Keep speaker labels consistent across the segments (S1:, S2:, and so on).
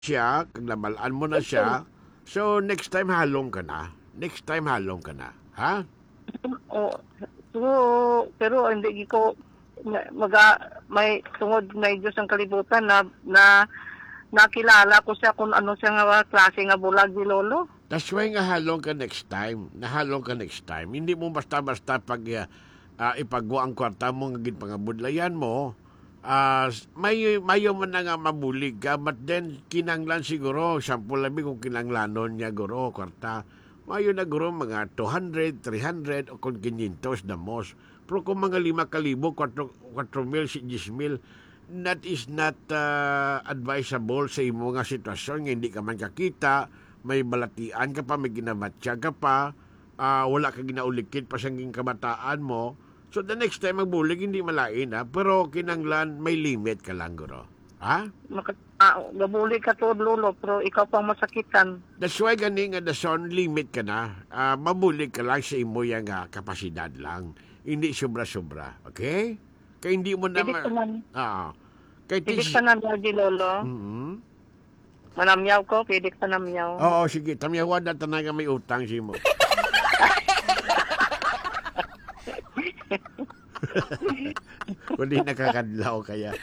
S1: siya, kag nabalaan mo na siya. So, next time halong ka na. Next time halong ka na. Ha?
S2: Oh, so, pero hindi ko may tungod may Diyos ang kalibutan na nakilala ko siya kung ano siya nga klase nga bulag ni Lolo.
S1: That's why nga halong ka next time. Nahalong ka next time. Hindi mo basta-basta pag ipagwa ang kwarta mo nga pangabudlayan mo. Mayo man na nga mabulig ka, but then kinanglan siguro, sample labi kung kinanglanon niya guro, kwarta. Mayo na guro mga 200, 300 o kung 500 na mos. Pero kung mga 5,000, 4,000, 10,000, that is not advisable sa imo nga sitwasyon nga hindi ka man kakita, may balatian ka pa, may ginabatya ka pa, wala ka ginaulikit pa sa kabataan mo. So the next time magbulig, hindi malain pero kinanglan may limit ka lang guro. Ha?
S2: Gabuli ka to Lolo, pero ikaw pang masakitan.
S1: That's why gani nga the son limit ka na. Mabulig ka lang sa imo yang kapasidad lang. Hindi sobra-sobra. Okay? Kaya hindi mo na...
S2: Pidik ka na di Lolo.
S1: Mm-hmm.
S2: Manamyaw ko, pidik ka namyaw.
S1: Oo, sige. Tamyawan na tanaga may utang si mo. Kundi nakakadlaw kaya.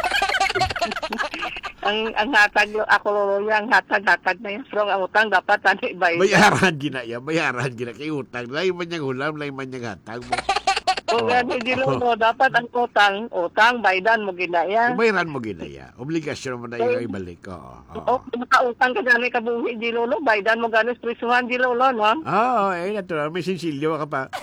S2: ang hatag ako Lolo, ang hatag na yung strong ang utang dapat ano ibayad.
S1: Bayaran gina kay utang. Lay man yang ulam, lay man yang hatag mo.
S2: O gani di Lolo, dapat ang utang baydan mo ginaya.
S1: Bayaran mo ginaya. Obligasyon mo na yung ibalik. Oo.
S2: Nakautang ka gani kabuhi di Lolo, baydan mo gani prisuhan di Lolo, no?
S1: Oo, natural. May sinsilyo ka pa.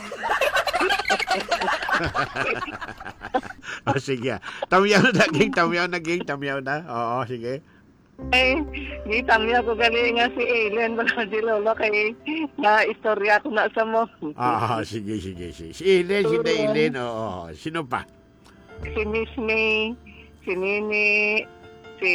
S1: Sige. Tamyaw na. Oo, sige.
S2: Gitamya ko gali nga si Ellen wala di Lolo kay na istorya ko na sa mo.
S1: Sige. Si Ellen, oo. Sino pa?
S2: Si Miss May, si Nini, si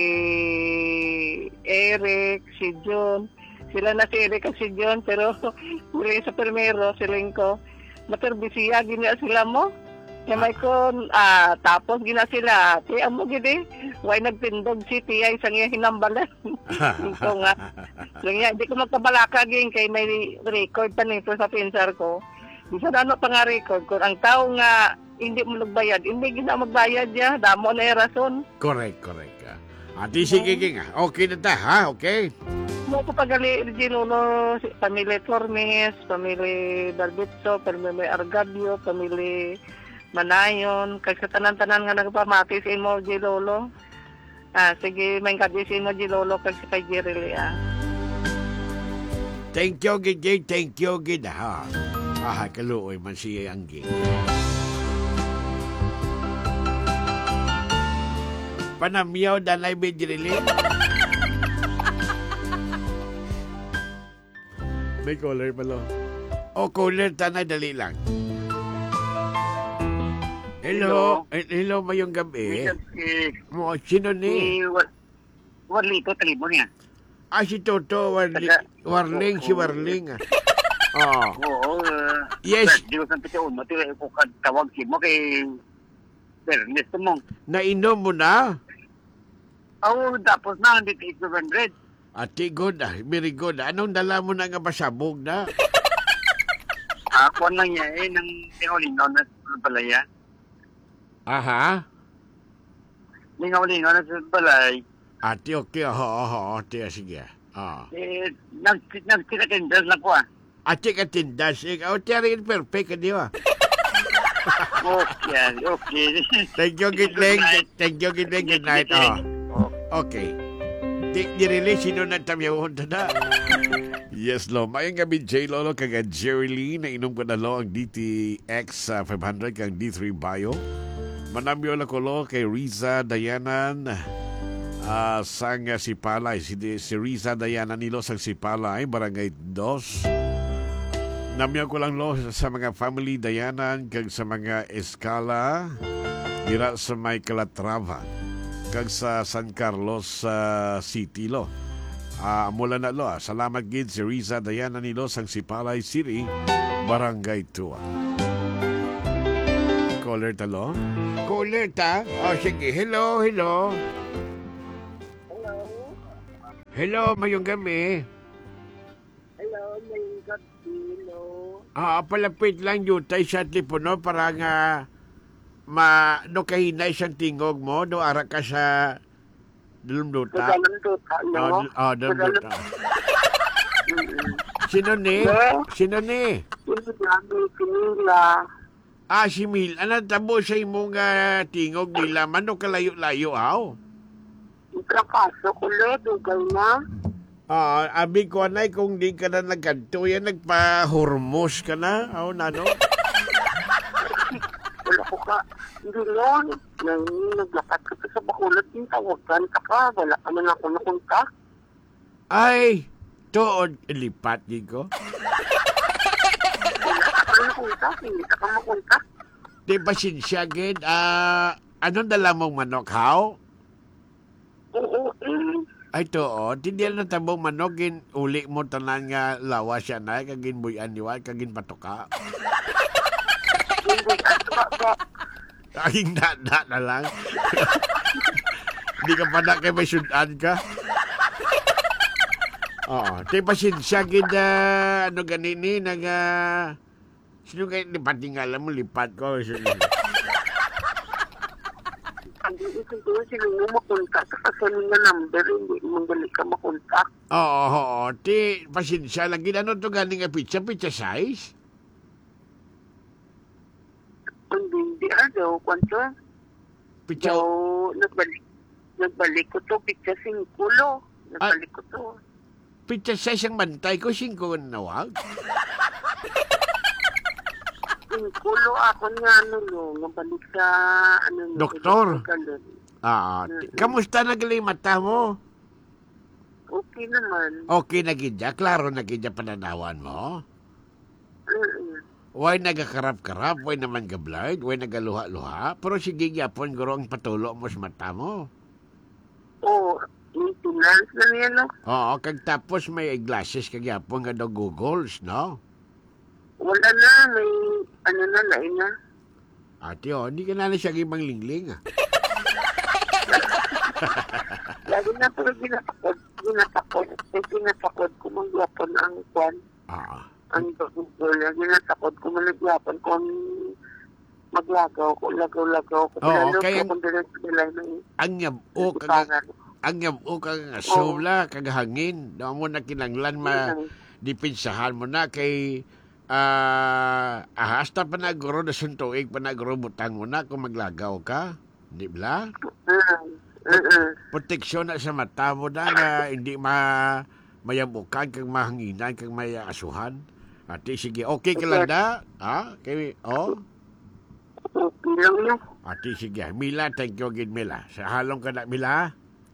S2: Eric, si John. Sila na si Eric at si John, pero muli sa primero, si Lingko. Materbisiya, gina sila mo. Kaya may kon, tapos gina sila, tiyan mo gini, way nagtindog si Tiyay sa nga hinambalan. Ito nga. So nga, hindi ko magkabalaka gin kay may record pa nito sa pinsar ko. Isa na ano pa nga record ko, ang tao nga hindi mo nagbayad, hindi gina magbayad ya, damo na yung rason.
S1: Correct. Ati sige nga. Okay na ta, ha? Okay?
S2: Mo ko pagali di Lolo, pamilya Tormes, pamilya Dalbitso, pamilya Argadio, pamilya Manayon, kay sa tanan-tanan nga nagpamati sa imo di Lolo. Sige, may kabi sa imo di Lolo kay sa kay Jerry
S1: Thank you, gid, ha? Kaluoy man siya ang gid. Panamyaw danay bidrili. May caller pala. Caller, tanay, dali lang. Hello, mayong gabi. Mo, sino ni?
S3: Warlito, talibon niya.
S1: Si Toto, Warling, si Warling.
S3: Oo.
S1: Yes.
S3: Di ko sa pitiun mo, ko tawag si mo kay Bernes mo.
S1: Nainom mo na?
S3: Tapos na, hindi 200.
S1: Ati, good. Very good. Anong dala mo na nga basabog na?
S3: Ako lang niya nang tinulinaw na sa balaya.
S1: Aha?
S3: Lingaw-lingaw na sa balay.
S1: Ati, okay. Oo, ati, sige.
S3: Nagtikatindas na ko
S1: Ati ka tindas. Ikaw, tiyarin perfect ka di ba?
S3: Okay.
S1: Thank you, good night. Okay. Di-release, sino na tamyawon na? Yes, lo. Mayang gabi, J. Lolo, kaga Jerry Lee, na inom ko na lo ang DTX 500 kang D3 Bio. Manamyo na ko lo kay Riza Dayanan sang Sipalay. Si Riza Dayanan nilo sang Sipalay, Barangay 2. Namyo ko lang lo sa mga family Dayanan kag sa mga Escala dira sa may Calatrava kag sa San Carlos City lo. Mula na lo. Salamat gid si Riza Dayanan nilo sang Sipalay City, Barangay 2. Caller talo. Caller ta. Sige. Hello. Hello, mayong gabi.
S2: Hello, may Hello.
S1: Palapit lang yutay sa telepono para nga do kahinay siyang tingog mo, do ara ka sa dulumduta.
S2: Duta, no?
S1: Dulumduta. Sino ni?
S2: Hello?
S1: Sino ni?
S2: Sinila.
S1: Si Mil. Ano tabo sa imong tingog nila? Mano kalayo-layo, aw?
S2: Itrakaso ko le, dugay na.
S1: Abi ko anay kung di ka na nagkanto yan, nagpa-hormos ka na, aw nano?
S2: Wala ko ka. Hindi nun. Naglakat ka sa bakulot yung tawagan ka ka. Wala ka man ako nakunta.
S1: Ay, tuod, lipat din ko.
S2: Wala ka ka nakunta. Hindi ka ka makunta.
S1: Di ba sinsya, gid? Anong dala mong manok, haw?
S2: Oo,
S1: Ay, tuod, hindi na tabong manok, uli mo tanan nga lawa siya na, kagin buyan niwa, kagin patoka.
S2: Hindi ka ba?
S1: Aking dada na lang. Hindi ka pa na kay may sudan ka. Oo. Di ba sinsya, gid, ano ganini, sino kayo, di pati nga alam mo, lipat ko.
S2: Hindi ko sila mo makunta sa kasali nga number. Hindi mo gali ka makunta.
S1: Oo. Ti, pasensya lang. Ano to galing nga pizza? Pizza size?
S2: Hindi daw. Kwanto?
S1: Pizza?
S2: Daw, nagbalik ko to. Pizza 5 lo. Nagbalik ko to.
S1: Pizza size ang bantay ko. 5 nawag?
S2: 5 lo ako nga nabalik sa
S1: Doktor? Kamusta nagalay mata mo?
S2: Okay naman.
S1: Okay na gidya? Klaro na gidya pananawan mo? Way nagakarap-karap, way naman gablind, way nagaluha-luha. Pero sige gyapon guro ang patulo mo sa mata mo.
S2: Oo, maintenance na niya, no?
S1: Oo, kag tapos may eyeglasses kag gyapon nga daw googles, no?
S2: Wala na, may lain na.
S1: Ate, hindi ka na siya ibang lingling,
S2: Lagi na pero ginatakot ko mangyapon ang kwan. Ang Google, ginatakot ko mangyapon kung maglagaw ko, lagaw ko.
S1: Oo, kaya ang yabu kang asula, kag hangin. Doon mo na kinanglan, dipinsahan mo na kay hasta pa na guro na suntuig pa na guro butang mo na kung maglagaw ka. Di ba? Proteksyon na sa mata mo na nga hindi mayabukan kag mahanginan kag may asuhan. Ate, sige. Okay ka lang da? Okay
S2: lang yun.
S1: Ate, sige. Mila, thank you again, Mila. Sa halong ka na, Mila?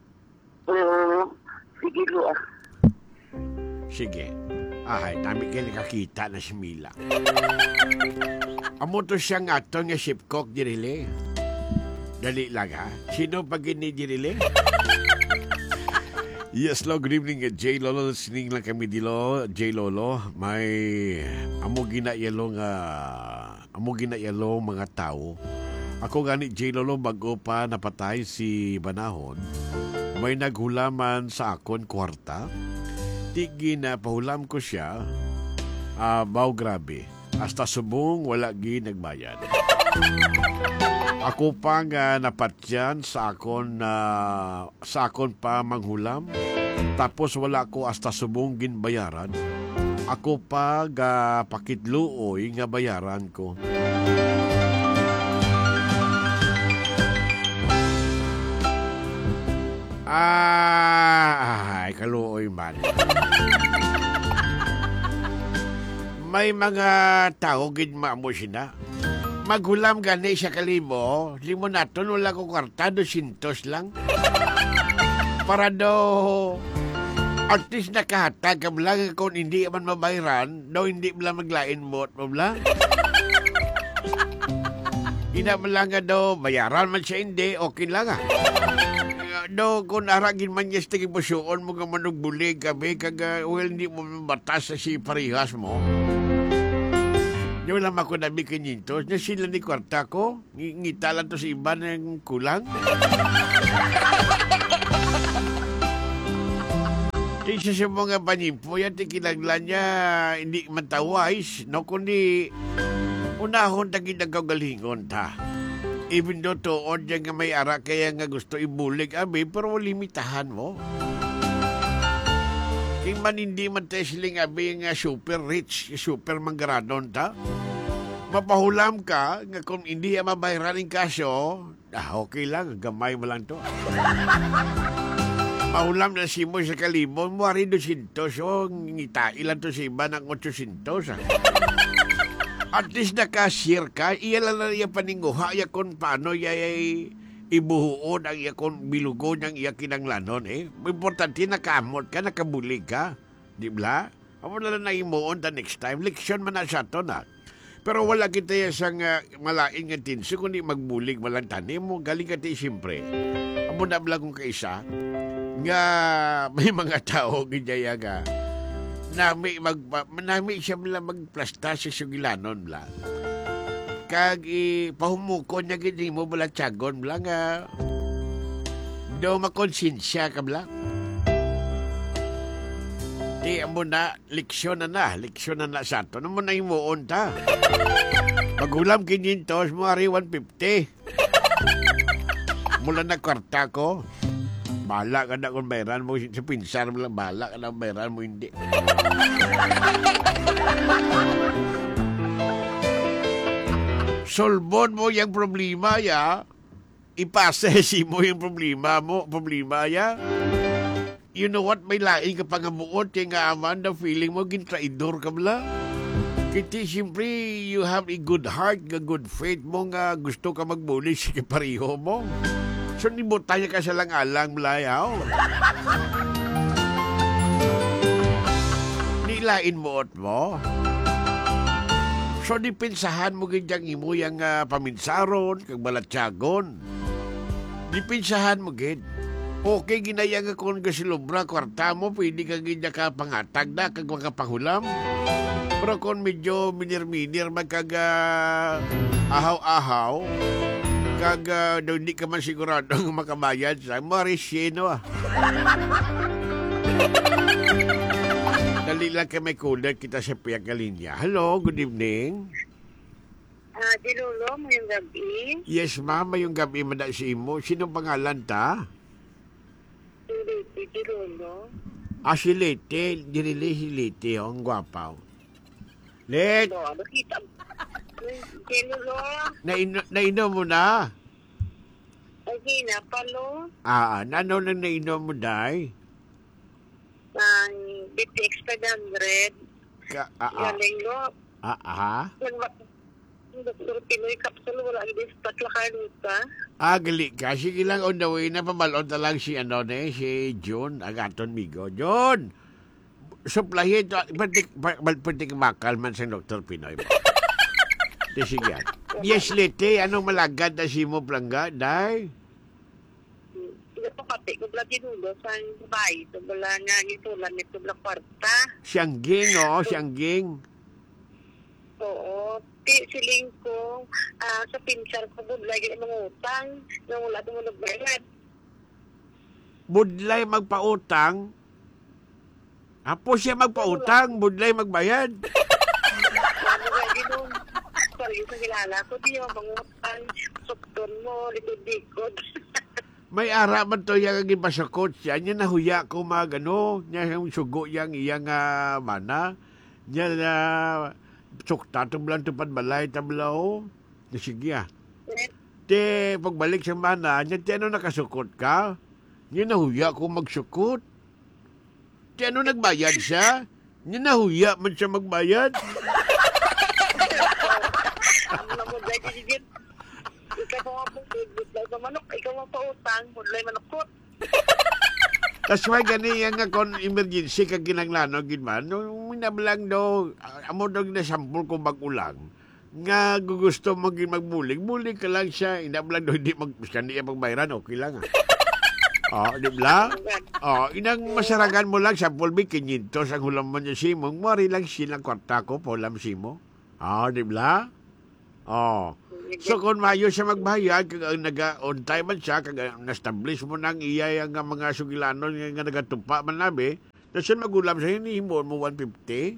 S2: Sige lo
S1: Sige. Ay, nami kayo nakakita na si Mila. Amo to siya nga to nga shipcock dirili. Dali lang ha. Sino pag ini dirili? Yes, lo, good evening, J. Lolo. Listening lang kami dilo, J. Lolo. May amo ginayalo mga tao. Ako gani, J. Lolo, bago pa napatay si Banahon, may naghulaman sa akon kwarta. Tigi na pahulam ko siya, baw grabe. Hasta subong wala gi nagbayad. Ako pa nga napatyan sa akon pa manghulam. Tapos wala ko hasta subong ginbayaran. Ako pa ga pakitluoy nga bayaran ko. Ay, kaluoy man. May mga tao gid maamo sina. Maghulam gani siya kalimo, limo naton wala ko kwarta 200 lang. Para do at least nakahatag ka lang kung hindi man mabayaran, daw hindi mo lang maglain mo at mo lang. Ina mo lang nga daw, bayaran man siya hindi, okay lang do kung aragin man niya sa tigipusuon mo ka manugbulig kami kaga hindi mo batas sa si parihas mo. Di wala ako nabi kinintos na sila ni kwarta ko. Ngita lang to sa iba ng kulang. Di siya sa mga panimpo yan, ti kinaglan niya, hindi matawais, no, kundi unahon tagid ang kagalingon ta. Even though tuod yan nga may ara, kaya nga gusto ibulig, abi, pero limitahan mo. Kaya man hindi man tayo siling, abi, nga super rich, super manggaradon ta. Mapahulam ka, nga kung hindi mabayaran ng kasyo, okay lang, gamay mo lang to. Mahulam na si mo sa kalibon mo, ari 200, so ngita ilan to si iba ng 800. At least nakasir ka, iya lang na iya paninguha, iya kung paano iya ibuhuod ang iya kung bilugo niyang iya kinanglanon, eh. Importante nakamot ka, nakabulig ka, di ba? Amo na lang na imuon ta next time, leksyon man na sa to na. Pero wala kita isang malaing nga tinso, kundi magbulig walang tanim mo, galing ka tayo siyempre. Amo na bala kong kaisa, nga may mga tao gidaya nga nami siya mala magplasta sa sugilanon bla kag pahumuko niya gid mo bala tiyagon bla nga daw makonsensya ka bla di amo na leksyon na sa to no mo na imuon ta pagulam 500 mo ari 150 mula na kwarta ko. Bala ka na kung bayaran mo sa pinsar mo lang, bala ka na kung bayaran mo hindi. Solbon mo yung problema, ya. Ipasesi mo yung problema ya. You know what, may laing ka pangamuot, yung aman na feeling mo, gintraidor ka mala. Kiti, siyempre, you have a good heart, a good faith mo nga gusto ka magbuli sa kapariho mo. So, nibutaya ka sa lang-alang malayaw. Nilain mo at mo. So, dipinsahan mo ganyan imo yung paminsaron, kag balatyagon. Dipinsahan mo gid. Okay, ginayang ako ng gasilubra, kwarta mo, pwede ka ganyan ka pangatag na, kag makapangulam. Pero kung medyo minir-minir, ahaw-ahaw, kag daw hindi ka man sigurado ang makabayad sa Marisino Dali lang may kulat kita sa piyag kalinya. Hello, good evening.
S2: Dilulo, mayong gabi.
S1: Yes, ma'am, mayong gabi man na si Imo. Sinong pangalan ta?
S2: Dilulo.
S1: Si Lete. Dirili si Lete, ang gwapaw. Let!
S2: Nakita. Dilulo.
S1: Nainom mo na?
S2: Ay, napalo.
S1: Nano na nainom mo, day?
S2: Ang BTX 500. Galing lo. Yung Dr. Pinoy Capsule, wala hindi sa tatlakar nita.
S1: Gali ka. Sige lang, on the way na pamalon na lang si John, Agaton Migo. John! Suplahin ito. Pwede makal man sa Dr. Pinoy. Sige. Yes, Lete. Anong malagad na si mo plangga, day?
S2: Ito po pati ko bala dinulo sa bahay. Ito bala nga itulan ito bala kwarta.
S1: Siyangging, siyangging.
S2: Oo. Siling ko sa pinsar ko budlay gina mga utang. Nang wala ito mo nagbayad.
S1: Budlay magpautang? Apo siya magpautang, budlay magbayad.
S2: Ano nga ginom? Sorry sa kilala ko, di yung mga utang. Sukton mo, likod-likod.
S1: May ara man to yung ipasakot siya. Niya nahuya ko niya yung sugo yang iyang mana. Niya na sukta tumlang tupad balay tablaw. Sige Te, pagbalik sa mana, niya te ano nakasukot ka? Niya nahuya ko magsukot. Te ano nagbayad siya? Niya nahuya man siya magbayad.
S2: Ano mo dahil digit? Ikaw mo budlay sa manok, ikaw mo pautang, budlay manokot.
S1: That's why gani nga kon emergency kag ginanglano gid man no minabalang do amo daw na sample ko bagulang nga gusto mo gid magbulig ka lang siya inabalang do hindi magpiskandi pagbayaran okay lang di ba? Inang masaragan mo lang sample bi 500 ang hulam man niya simong mari lang silang kwarta ko polam simo di ba? So kung mayo siya magbayad, kag naga-on time man siya, kag na-establish mo nang iya nga mga sugilanon nga nagatupa man nabi, Kasi magulam sa hinihimo mo 150.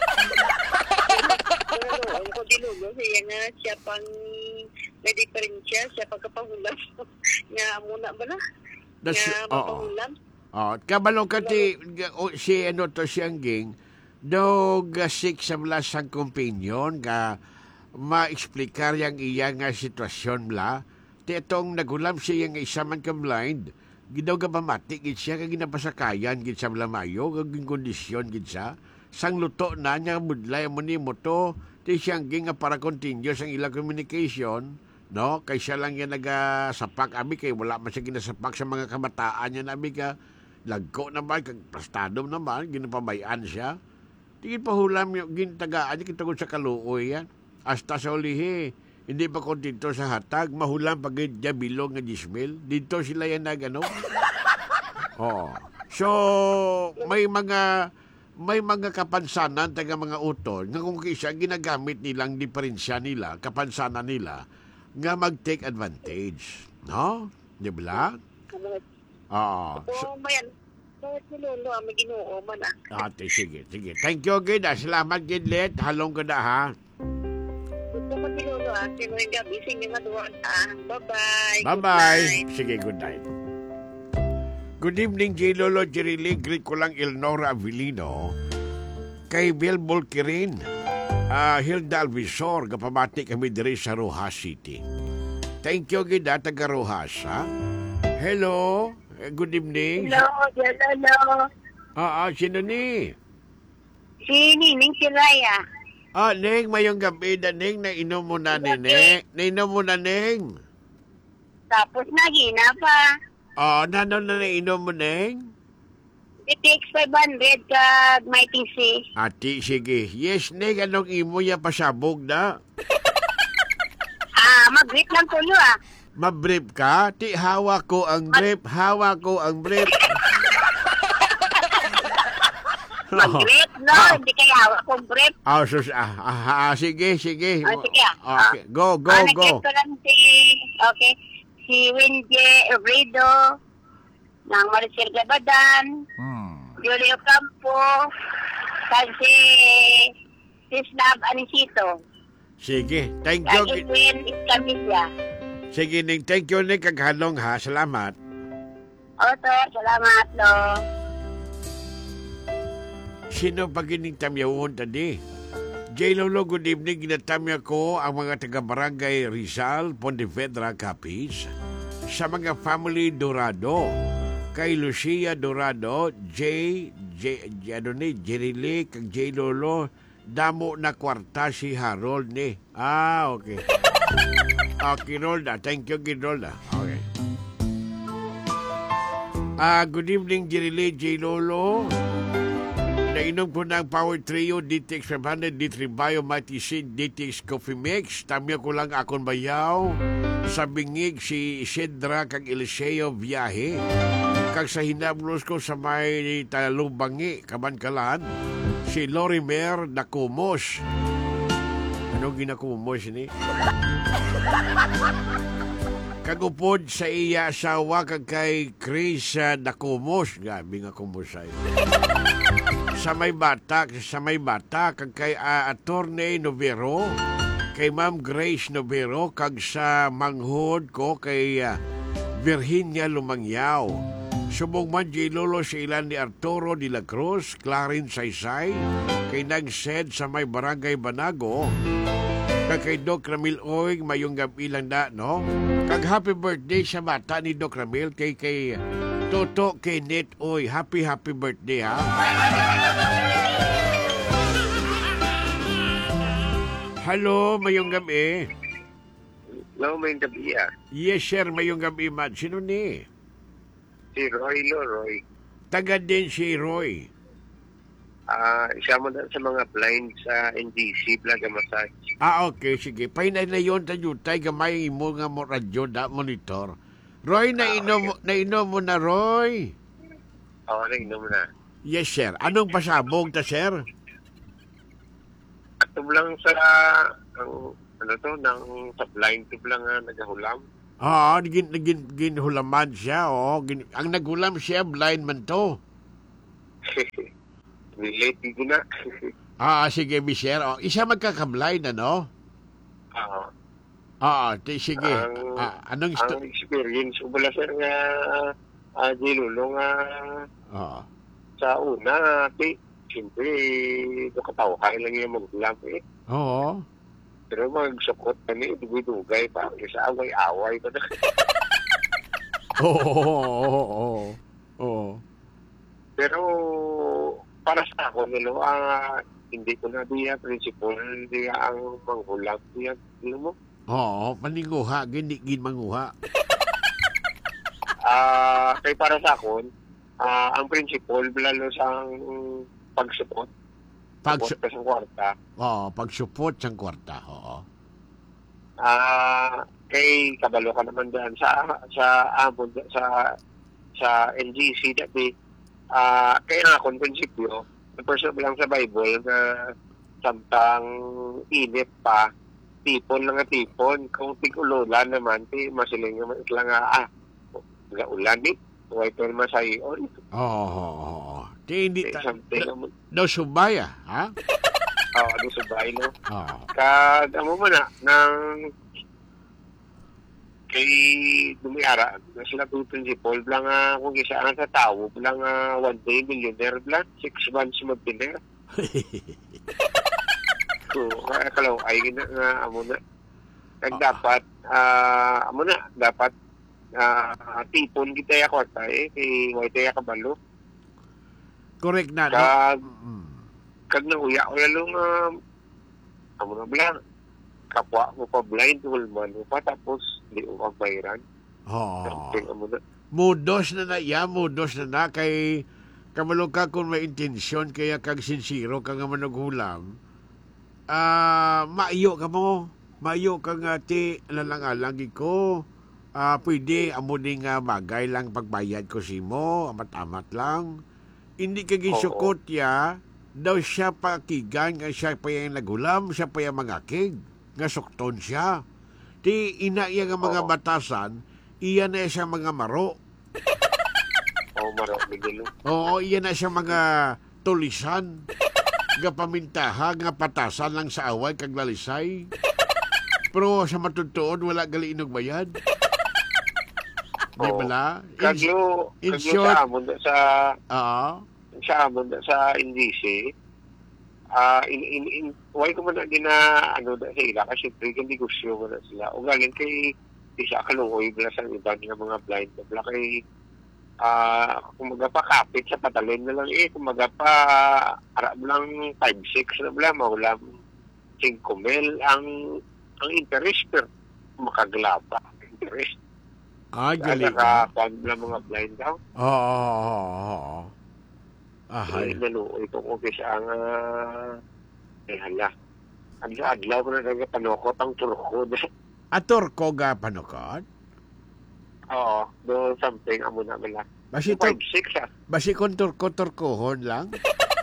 S4: Ano ko dinulo siya nga siya pang may diferensya siya pagkapahulam nga muna ba na nga mapahulam.
S1: Kabalo ka ti si ano to siyang ging do gasik sa lasang companion ka ma-explicar yang iya nga sitwasyon bla. Ti itong nagulam siya nga isa man ka blind. Gidaw ka pamati gid siya kag ginapasakayan gid sa blamayo kag kondisyon gid sa sang luto na niya budlay mo ni mo to ti siyang ging nga para continuous ang ilang communication. No, kay siya lang yan nagasapak abi kay wala man siya ginasapak sa mga kabataan niya nabi ka lagko naman kag prastado naman ginapabayaan siya. Tingin pa hulam yung gintagaan niya kitagod sa kaluoy yan. Hasta sa ulihi, hindi pa kontento sa hatag, mahulam pag dya bilog nga dismil. Dito sila yan nagano. So, may mga kapansanan taga mga utol nga kung kisa ginagamit nilang diferensya nila, kapansanan nila, nga mag-take advantage. No? Di ba?
S4: So, mayan. Bakit nilulo ang Ginoo man
S1: Ate, sige. Thank you, Gid. Salamat, Gidlet. Halong ka na, ha?
S4: Gusto mo nilulo Sino yung gabi, sige nga doon. Bye-bye.
S1: Bye-bye. Sige, good night. Good evening, J. Lolo Jerili. Greet ko lang Elnora Avilino. Kay Bill Bolkirin. Hilda Alvisor. Kapamati kami diri sa Rojas City. Thank you, Gid, taga Rojas, ha? Hello. Good evening.
S4: Hello.
S1: Sino ni?
S4: Si Nining Siraya.
S1: Ning, mayong gabi na, Ning. Nainom mo na, Nene. Nainom mo na, Ning.
S4: Tapos nagina pa.
S1: Nano na nainom mo, Ning?
S4: It takes 500 ka Mighty C.
S1: Ati, sige. Yes, Ning. Anong imo ya pasabog na?
S4: Mag-greet lang tulo
S1: Mabrief ka? Ti, hawa ko ang brief.
S4: Mag-greet, no? Hindi kaya hawak kong brief.
S1: Sige.
S4: Sige.
S1: Okay. Go.
S4: Nag-greet ko lang si Winje Evredo, ng Maricel Gabadan, Julio Campo, kasi si Snab Anisito.
S1: Sige. Thank you.
S4: Kaya Edwin Iscamilla.
S1: Sige, Ning. Thank you, Ning. Kaghalong, ha? Salamat.
S4: Oto, salamat, lo.
S1: Sino pa kining tamyawon tadi? J. Lolo, good evening. Ginatamya ko ang mga taga-barangay Rizal, Pontevedra, Capiz, sa mga family Dorado. Kay Lucia Dorado, Jerili, kag J. Lolo, damo na kwarta si Harold ni. Okay. Kinolda. Thank you, Kinolda. Okay. Good evening, Jerili, J. Lolo. Nainom ko ng Power Trio, DTX 500, D3 Bio, Mighty Seed, DTX Coffee Mix. Tamya ko lang akong bayaw. Sa bingig si Isidra kag Eliseo Viaje. Kag sa hinablos ko sa may Talubangi, Kabankalan, si Lorimer Nakumos. Anong ginakumos ni? Kagupod sa iya asawa kag kay Chris Nakumos. Gabi nga kumusay. sa may bata kag kay Attorney Novero, kay Ma'am Grace Novero, kag sa manghod ko kay Virginia Lumangyaw. Subong man J. Lolo sa ilan ni Arturo de la Cruz, Clarence Saysay, kay Nagsed sa may Barangay Banago, kag kay Doc Ramil Oig, mayong gabi lang na, no? Kag happy birthday sa bata ni Doc Ramil, kay Toto Kenneth Oy. Happy birthday, ha? Hello, mayong gabi.
S3: Hello, may gabi
S1: Yes, sir, mayong gabi, man. Sino ni?
S3: Si Roy.
S1: Taga din si Roy.
S3: Isa mo na sa mga blind sa NGC, Blaga Massage.
S1: Okay, sige. Painay na yun, tayutay, gamay mo nga mo radyo da monitor. Roy, nainom mo na, Roy?
S3: Oo, nainom na.
S1: Yes, sir. Anong pasabog ta, sir?
S3: Ato lang sa, sa blind tube lang nagahulam.
S1: Ginhulaman siya, ang naghulam siya, blind man to.
S3: Relate ko na.
S1: Sige, Mister. Isa magkakablay na, no? Sige. Anong
S3: Ang experience ko pala sir nga Gilulo nga sa una, siyempre, kapawakay lang yung maglam eh.
S1: Oo.
S3: Pero magsukot ka ni, dugay-dugay pa. Isa away-away pa na.
S1: Oo.
S3: Pero para sa ako, hindi ko na diya principle, hindi ang manghulam diya. Mo?
S1: Oo, maninguha, gin manguha.
S3: Kaya para sa ako, ang principle, lalo sa pagsupot, support ka sa kwarta.
S1: Pagsupot sa kwarta, oo.
S3: Kay kabalo ka naman dyan sa NGC dati, kaya nga akong prinsipyo, personal lang sa Bible na samtang init pa, tipon lang tipon. Kung tig-ulolan naman, masiling naman itla nga, ulan eh. Huwag ito naman sa iyon.
S1: Oo. Hindi
S3: no
S1: subay, ha?
S3: No subay, no? Kag, mo na, nang kay dumiara, sila po principle, lang kung isaan sa tao, lang one day millionaire, lang 6 months mag-dinner. So, kalaw, ay nga, amo na. Dapat, dapat, tipon kita ya kwarta kay white ya kabalo.
S1: Correct na,
S3: Kag na uya lang, amo na bilang, kapwa mo pa blind, hulman mo pa, tapos, di mo magbayaran.
S1: Mudos na kay kamalo ka kung may intensyon, kaya kag sincero ka nga managhulam, maayo ka nga ti, lalang-alang ko, pwede amo din nga bagay lang pagbayad ko si mo, amat-amat lang. Hindi ka gisukot ya, daw siya pakigan, nga siya pa yung naghulam, siya pa yung mangakig, nga sukton siya. Ti ina iya nga mga batasan, iya na siya mga maro.
S3: Maro, bigilo.
S1: Oo, iya na siya mga tulisan, nga pamintaha, nga patasan lang sa away, kag lalisay. Pero sa matutuon, wala gali inog bayad. Di ba na?
S3: Kaglo sa amon sa NGC, why ko man na sa ila kasi pre-kan negosyo mo na sila. O galing kay isa kaluoy bala sa iba nga mga blind bala kay kumaga pa kapit sa patalin na lang kumaga pa arap lang 5-6 na bala maulam 5 mil ang interest per makaglaba interest.
S1: Galing.
S3: Pag mga blind daw.
S1: Oo.
S3: Naluoy ko kasi ang hala. Adlaw ko na panokot ang turko.
S1: Turko ga panokot?
S3: Oo. Do something amo na mala.
S1: Basi
S3: 5-6
S1: Basi kung turko-turkohon lang?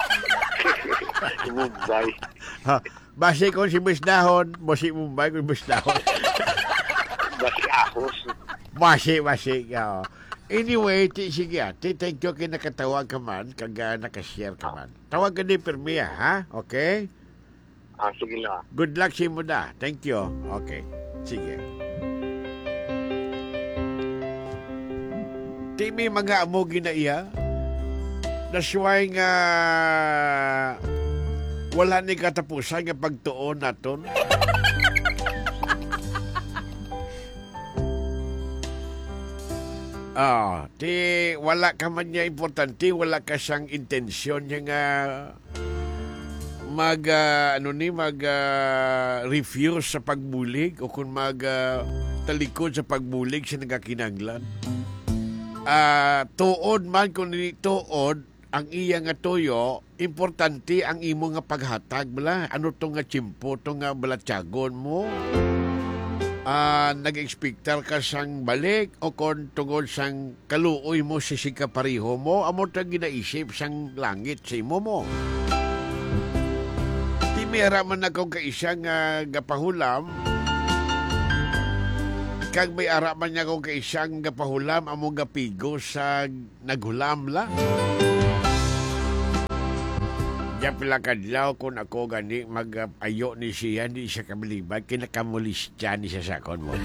S3: Mumbai.
S1: Basi kung si Bisdahon, basi Mumbai kung Bisdahon.
S3: Basi ahos.
S1: Basi. Anyway, sige thank you kay nakatawag ka man, kag nakashare ka man. Tawag ka ni Permia, ha? Okay?
S3: Sige lang.
S1: Good luck si mo da. Thank you. Okay. Sige. Di may mga amogi na iya. Nasway nga wala ni katapusan nga pagtuon naton. Wala ka man niya importante, wala ka siyang intensyon niya nga refuse sa pagbulig o kung talikod sa pagbulig sa nagakinanglan. Tuod man kung tuod ang iya nga toyo, importante ang imo nga paghatag bala. Ano to nga tsimpo, to nga balatyagon mo? Nag-expectar ka sang balik o kung tungod sang kaluoy mo si sikapariho mo, amo ta ginaisip sang langit sa imo mo. Di mayara man akong kaisang gapahulam, kag may ara man niya akong kaisang gapahulam, amo gapigo sa naghulam la. Diyan pala kadlaw kung ako gani mag-ayo ni siya, di siya kamalibad, kinakamulis dyan ni siya sakon mo.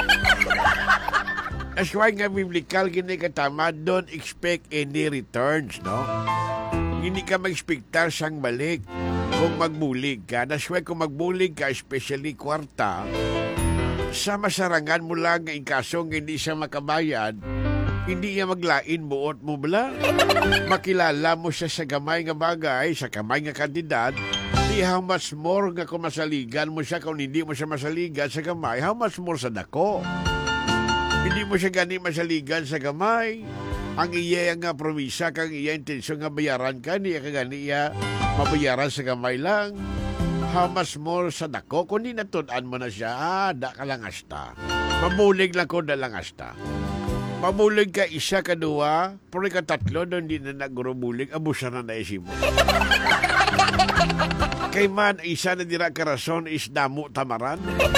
S1: That's why nga biblical gini katama, don't expect any returns, no? Hindi ka mag-expectar siyang balik kung magbulig ka. That's why kung magbulig ka, especially kwarta, sa masarangan mo lang ng kasong hindi siya makabayad, hindi niya maglain buot mo bala. Makilala mo siya sa gamay nga bagay, sa gamay nga kandidat, di how much more nga kung masaligan mo siya, kung hindi mo siya masaligan sa gamay, how much more sa dako. Hindi mo siya gani masaligan sa gamay. Ang iya nga promisa, kang iya intensyon nga bayaran ka, niya ka gani iya mabayaran sa gamay lang. How much more sa dako? Kung di natudan mo na siya, da ka lang asta. Mamulig lang ko da lang asta. Mamulig ka isa, kadua, pero ka tatlo, doon di na nagurubulig, abusa na naisip mo. Kay man, isa na dira karason is damo tamaran.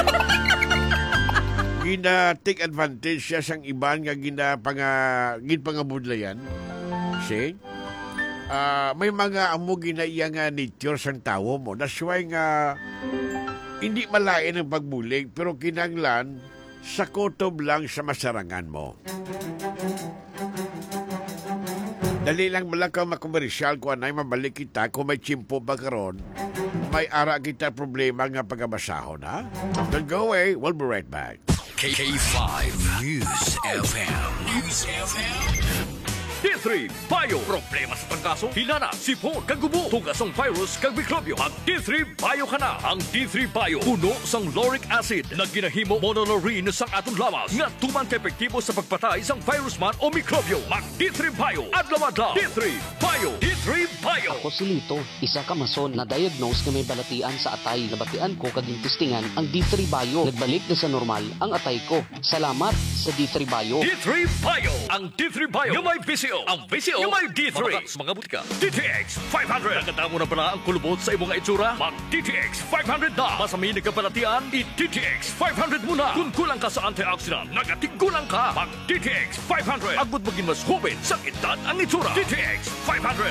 S1: Gina take advantage siya sang iban nga pangabudlayan. See? May mga amo ginaiya nga nature sang tawo mo. That's why nga hindi malain ang pagbulig, pero kinanglan sa kutob lang sa masarangan mo. Dali lang mula ka makomersyal ko anay mabalik kita kung may chimpo ba karon. May ara kita problema nga pagabasahon, ha? Don't go away. We'll be right back.
S5: K5 News FM. News FM. D3 Bio. Problema sa trangkaso, hinana, sipon, kagubo, tugasong virus, kag mikrobyo. Mag D3 Bio ka na. Ang D3 Bio, puno sang lauric acid na ginahimo monolorine sang aton lawas nga tuman ka epektibo sa pagpatay sang virus man o mikrobyo. Mag D3 Bio. Adlaw-adlaw. D3 Bio. D3 Bio.
S6: Ako si Lito, isa ka mason na diagnose na may balatian sa atay. Nabatian ko kaging testingan ang D3 Bio. Nagbalik na sa normal ang atay ko. Salamat sa D3 Bio.
S5: D3 Bio. Ang D3 Bio yung may VCO. Ang VCO yung may D3. Mamakas mga butika. DTX 500. Naganda mo na pala ang kulubot sa imong itsura? Mag DTX 500 na. Masami nagkapalatian, i-DTX 500 muna. Kung kulang ka sa antioxidant, nagatigulang ka. Mag DTX 500. Agud maging mas hubit sa edad ang itsura. DTX 500.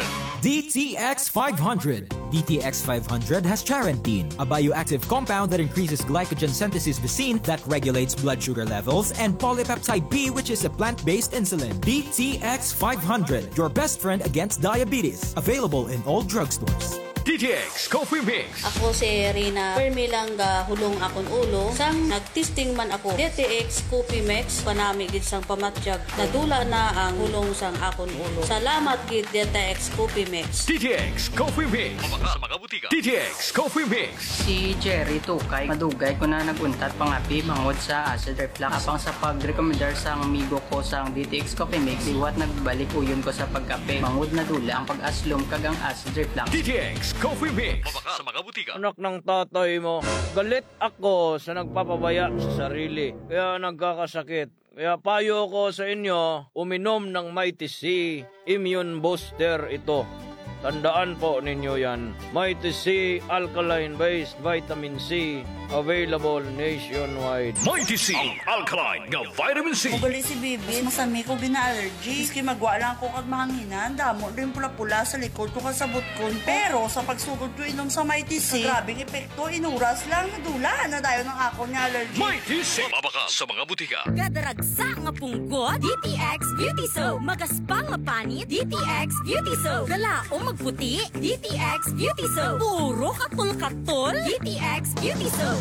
S7: DTX 500. DTX 500 has charantine, a bioactive compound that increases glycogen synthesis vacine that regulates blood sugar levels, and polypeptide B, which is a plant-based insulin. DTX 500, your best friend against diabetes. Available in all drugstores.
S5: DTX Coffee Mix.
S8: Ako si Rina Permilang hulong akong ulo. Sang nagtesting man ako DTX Coffee Mix, panami gid sang pamatyag. Nadula na ang hulong sang akong ulo. Salamat gid DTX Coffee Mix.
S5: DTX Coffee Mix. Mamakas sa mga butika. DTX Coffee Mix.
S9: Si Jerry Tukay, madugay ko na naguntat pangapi mangod sa acid reflux. Apang sa pag-recommendar sang amigo ko sang DTX Coffee Mix, iwat nagbalik uyon ko sa pagkape. Mangod na dula ang pag-aslom kagang acid reflux.
S5: DTX Coffee Mix. Mamakas sa mga butika.
S10: Anak ng tatay mo, galit ako sa nagpapabaya sa sarili. Kaya nagkakasakit. Kaya payo ko sa inyo, uminom ng Mighty C Immune Booster ito. Tandaan po ninyo yan. Mighty C Alkaline-based Vitamin C, available nationwide.
S5: Mighty C, ang alkaline nga vitamin C.
S11: Ugali si Bibi, masami ko gina-allergy. Iski magwa lang ko kag mahanginan, damo rin pula-pula sa likod ko kasabot ko. Pero sa pagsugod ko inom sa Mighty C, grabing epekto, inuras lang, nadula na tayo ng ako ni allergy.
S5: Mighty C, mabakas sa mga butika.
S12: Gadaragsa nga punggot, DTX Beauty Soap. Magaspang nga panit, DTX Beauty Soap. Galaong magputi, DTX Beauty Soap. Puro katol-katol, DTX Beauty Soap.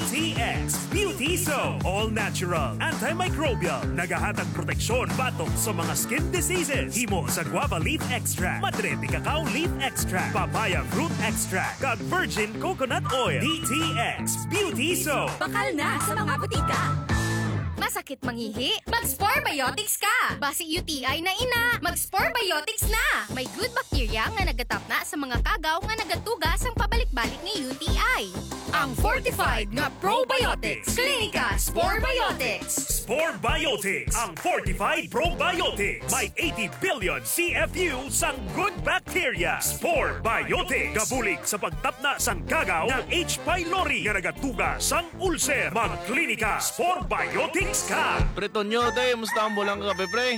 S13: DTX Beauty Soap. All natural, antimicrobial, nagahatag proteksyon batok sa mga skin diseases. Himo sa guava leaf extract, madre de cacao leaf extract, papaya fruit extract, kag virgin coconut oil. DTX Beauty Soap.
S12: Bakal na sa mga butika. Masakit mangihi? Mag-Spore Biotics ka! Basi UTI na ina, mag-Spore Biotics na! May good bacteria nga nagatap na sa mga kagaw nga nagatugas ang pabalik-balik ni UTI. Ang fortified nga probiotics. Klinika Spore Biotics.
S13: Spore Biotics, ang fortified probiotics. May 80 billion CFU sang good bacteria. Spore Biotics. Gabulig sa pagtapna sang kagaw ng H. pylori nga nagatugas sang ulcer. Mag-klinika Spore Biotics ka.
S10: Preto nyo, te, musta ang bulang ka, pre?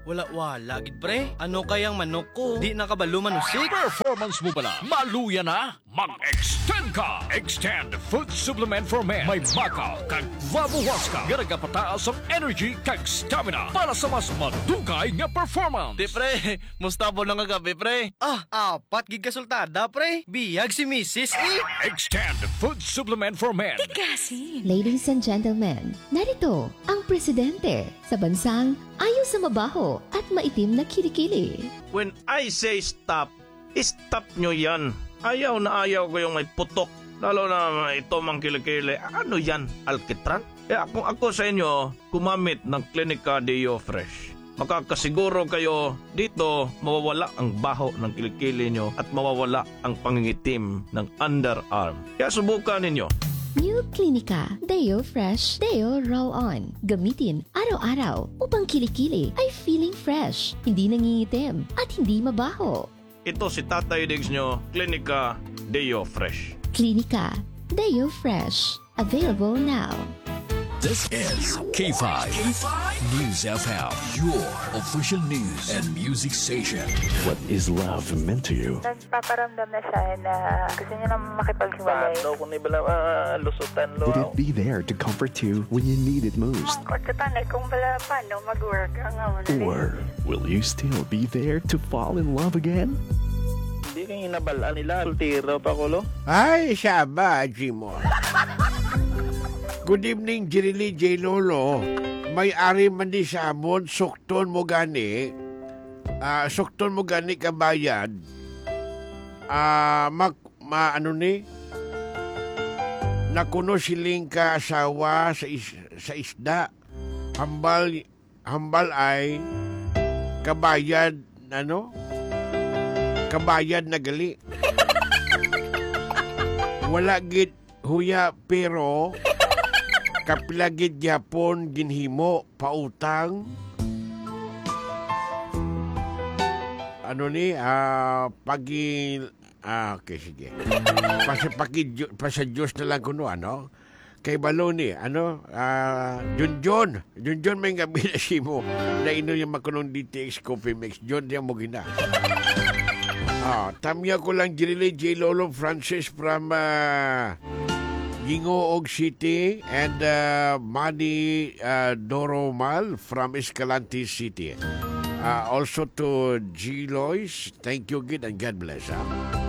S14: Wala gid pre. Ano kayang manok ko? Di nakabalo manusik.
S5: Performance mo bala? Maluya na? Mag-extend ka! Extend Food Supplement for Men. May makaw kag vabuwas ka. Nga nagapataas ang energy kag stamina para sa mas madugay nga performance.
S14: Di pre, musta po na nga gabi pre? Apat gig kasultada pre. Biyag si Mrs.
S5: Extend Food Supplement for Men.
S15: Ladies and gentlemen, narito ang presidente sa bansang ayaw sa mabaho at maitim na kilikili.
S16: When I say stop, stop nyo yan. Ayaw na ayaw ko yung may putok. Lalo na ito mang kilikili. Ano yan? Alkitran? Kung ako sa inyo, gumamit ng Clinica Deo Fresh. Makakasiguro kayo dito mawawala ang baho ng kilikili nyo at mawawala ang pangingitim ng underarm. Kaya subukan ninyo.
S15: New Clinica Deo Fresh Deo Roll-On. Gamitin araw-araw upang kilikili ay feeling fresh, hindi nangingitim at hindi mabaho.
S16: Ito si Tatay Diggs nyo, Clinica Deo Fresh.
S15: Clinica Deo Fresh. Available now.
S5: This is K5 News FM, your official news and music station.
S17: What is love meant to you?
S18: Nagpaparamdam na siya na gusto niya na makipaghiwalay.
S16: Paano kung ibala lusutan lo?
S17: Would it be there to comfort you when you need it most?
S18: Mangkot ka tanay kung bala paano mag-work ang
S17: Or will you still be there to fall in love again?
S16: Hindi kang inabalaan nila. Sultiro pa ko lo?
S1: Ay, siya ba, Jimo? Good evening, Jirili J. Lolo. May-ari man di sa amon, sukton mo gani. Sukton mo gani kabayad. Ano ni? Nakuno siling ka asawa sa isda. Hambal ay kabayad, kabayad na gali. Wala gid huya pero kapilagid yapon ginhimo pautang. Okay, sige. Pasa Diyos na lang kuno, kay Baloni, Junjun may gabi na si mo na ino yung makunong DTX Coffee Mix. John diyan mo gina. Tamya ko lang Jirili J. Lolo Francis from Gingoog City and Manny Doromal from Escalante City. Also to G. Lois, thank you, good, and God bless.